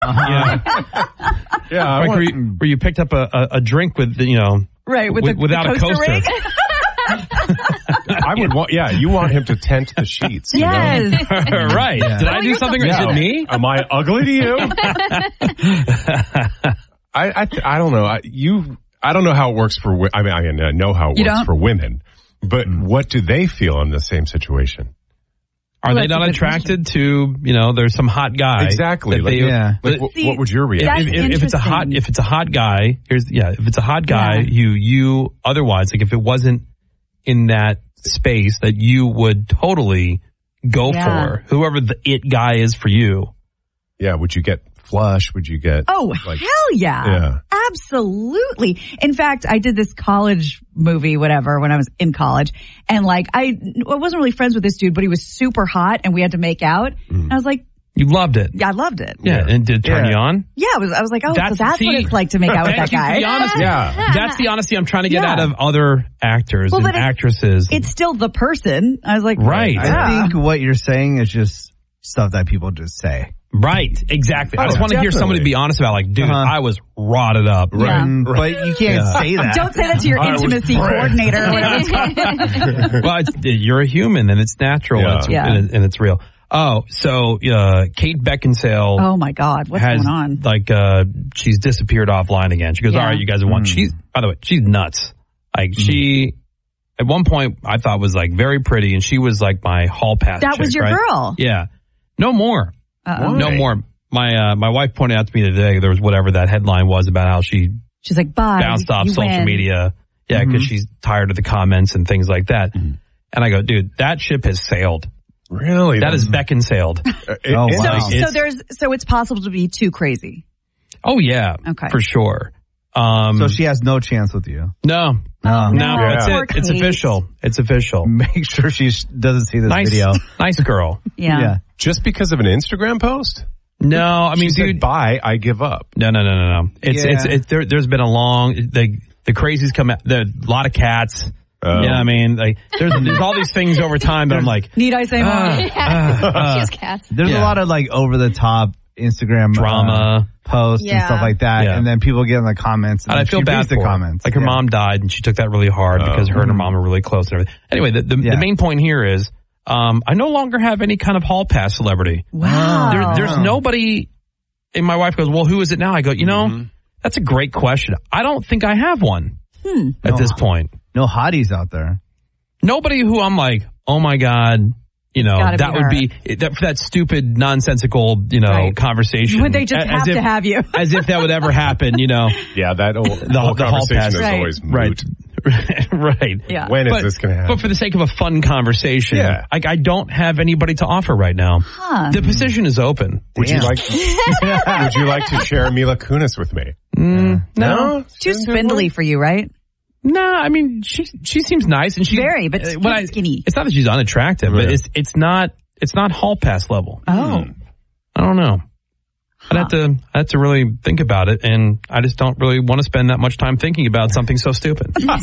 Yeah, like where you picked up a drink with, right, without a coaster. ring? I would want, you want him to tent the sheets. Yes. Right. Yeah. Did I do something? Is it me? Am I ugly to you? I don't know. I don't know how it works for, I know how it works for women, but what do they feel in the same situation? Are they not attracted to, there's some hot guy? Exactly. What would your reaction? If it's a hot guy, if it's a hot guy, you otherwise, like if it wasn't in that space that you would totally go for, whoever the it guy is for you. Yeah. Would you get flush? Would you get? Oh, hell yeah. Absolutely. In fact, I did this college movie, whatever, when I was in college. And I wasn't really friends with this dude, but he was super hot and we had to make out. And I was like, you loved it. Yeah, I loved it. Yeah. And did it turn you on? Yeah, I was like, oh, that's what it's like to make out with that guy. That's the honesty I'm trying to get out of other actors and actresses. It's still the person. I was like, right. I think what you're saying is just stuff that people just say. Right, exactly. I just want to hear somebody be honest about, dude, I was rotted up. Right. But you can't say that. Don't say that to your intimacy coordinator or whatever. Well, you're a human and it's natural and it's real. Oh, so Kate Beckinsale. Oh my God, what's going on? She's disappeared offline again. She goes, all right, you guys want. By the way, she's nuts. She at one point I thought was very pretty, and she was my hall pass. That was your girl. Yeah, no more. No more. My wife pointed out to me today there was whatever that headline was about how she's like, bye, bounced off social media. Yeah, because she's tired of the comments and things like that. And I go, dude, that ship has sailed. Really? That is Beckinsale. So it's possible to be too crazy. Oh yeah. Okay. For sure. So she has no chance with you. No. That's it. It's official. It's official. Make sure she doesn't see this video. Nice girl. Yeah. Just because of an Instagram post? No, I mean, she said, bye, I give up. No. There's been a long, the crazies come out, a lot of cats. I mean, there's all these things over time, but I'm like, need I say more? She has cats. There's a lot of over the top Instagram drama posts and stuff like that, and then people get in the comments, and I feel bad for the comments. Her mom died, and she took that really hard because her and her mom are really close and everything. Anyway, the main point here is, I no longer have any kind of hall pass celebrity. Wow. There's nobody. And my wife goes, well, who is it now? I go, that's a great question. I don't think I have one at this point. No hotties out there. Nobody who I'm like, oh my God, that would be that stupid, nonsensical, conversation. Would they just to have you? As if that would ever happen, Yeah, the whole conversation is always moot. Right. Yeah. When is this going to happen? But for the sake of a fun conversation, I don't have anybody to offer right now. The position is open. Would you like to share Mila Kunis with me? No. Too spindly for you, right? No, I mean she seems nice and she's very, but skinny. It's not that she's unattractive, but it's not hall pass level. Oh, I don't know. I'd have to really think about it, and I just don't really want to spend that much time thinking about something so stupid. Yeah.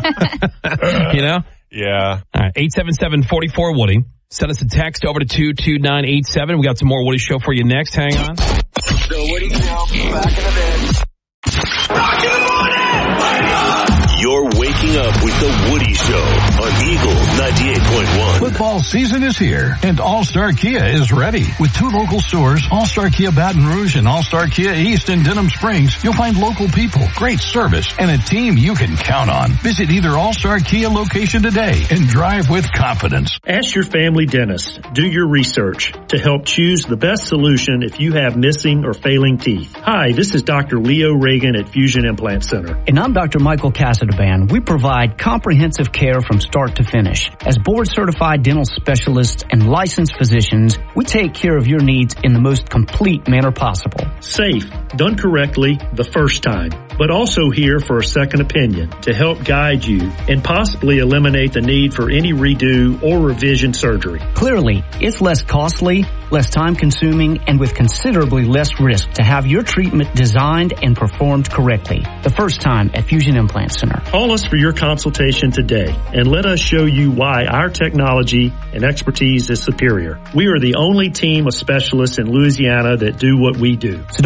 All right, 877-44-WOODY. Send us a text over to 22987. We got some more Woody Show for you next. Hang on. The Woody Show, back in the bed. Rock in the morning! You're waking up with the Woody Show on Eagle 98.1. Football season is here, and All-Star Kia is ready. With 2 local stores, All-Star Kia Baton Rouge and All-Star Kia East in Denham Springs, you'll find local people, great service, and a team you can count on. Visit either All-Star Kia location today and drive with confidence. Ask your family dentist. Do your research to help choose the best solution if you have missing or failing teeth. Hi, this is Dr. Leo Reagan at Fusion Implant Center. And I'm Dr. Michael Cassidy. We provide comprehensive care from start to finish. As board-certified dental specialists and licensed physicians, we take care of your needs in the most complete manner possible. Safe, done correctly the first time, but also here for a second opinion to help guide you and possibly eliminate the need for any redo or revision surgery. Clearly, it's less costly, less time-consuming, and with considerably less risk to have your treatment designed and performed correctly. The first time at Fusion Implant Center. Call us for your consultation today and let us show you why our technology and expertise is superior. We are the only team of specialists in Louisiana that do what we do. So